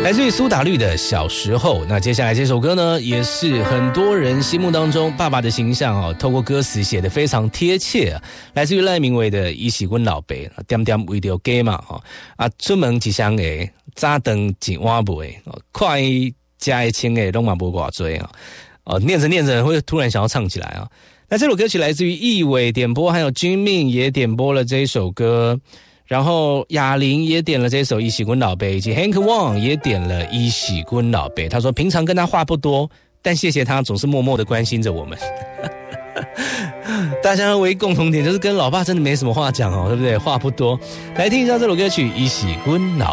来自于苏打绿的小时候。那接下来这首歌呢，也是很多人心目当中爸爸的形象哦，透过歌词写得非常贴切啊。来自于赖明伟的《伊是阮老爸》，点点为着家嘛哦啊，出门一双鞋，早顿一碗饭，看伊食的穿的拢嘛无偌多啊。哦，念着念着会突然想要唱起来啊。那这首歌曲来自于易伟点播，还有君命也点播了这一首歌。然后雅玲也点了这首《伊是阮老爸》，以及 Hank Wong 也点了《伊是阮老爸》。他说平常跟他话不多，但谢谢他总是默默的关心着我们。大家唯一共同点就是跟老爸真的没什么话讲哦，对不对？话不多。来听一下这首歌曲《伊是阮老爸》。